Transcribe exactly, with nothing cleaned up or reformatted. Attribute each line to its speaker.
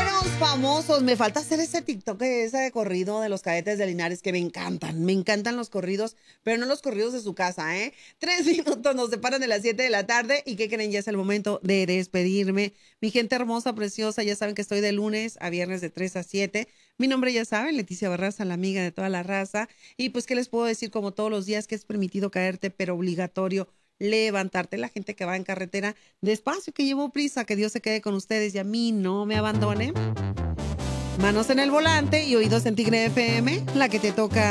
Speaker 1: Meros famosos. Me falta hacer ese TikTok, ese de corrido de los Cadetes de Linares que me encantan. Me encantan los corridos, pero no los corridos de su casa, ¿eh? Tres minutos nos separan de las siete de la tarde. ¿Y qué creen? Ya es el momento de despedirme. Mi gente hermosa, preciosa, ya saben que estoy de lunes a viernes de tres a siete. Mi nombre ya saben, Leticia Barraza, la amiga de toda la raza. Y pues, ¿qué les puedo decir? Como todos los días que es permitido caerte, pero obligatorio levantarte. La gente que va en carretera, despacio, que llevo prisa, que Dios se quede con ustedes y a mí no me abandone. Manos en el volante y oídos en Tigre F M, la que te toca